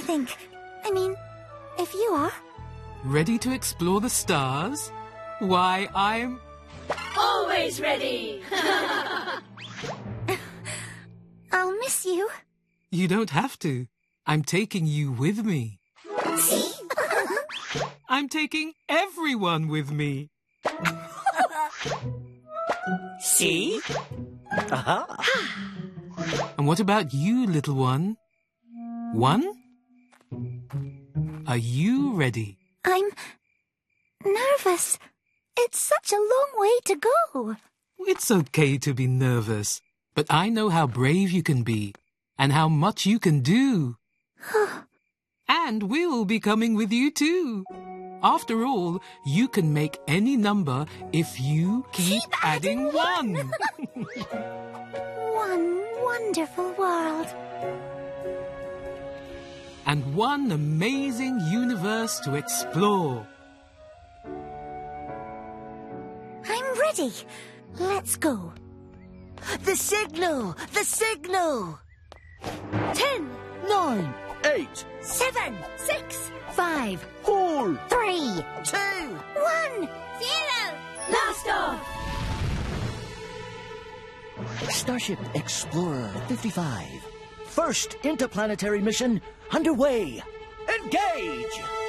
think. If you are. Ready to explore the stars? Why, I'm... Always ready! I'll miss you. You don't have to. I'm taking you with me. See? I'm taking everyone with me. See? And what about you, little one? One? Are you ready? I'm nervous. It's such a long way to go. It's okay to be nervous, but I know how brave you can be and how much you can do. And we'll be coming with you too. After all, you can make any number if you keep adding one. One wonderful world. And one amazing universe to explore. I'm ready. Let's go. The signal! The signal! 10, 9, 8, 7, 6, 5, 4, 3, 2, 1, 0. Blast off! Starship Explorer 55. First interplanetary mission underway. Engage!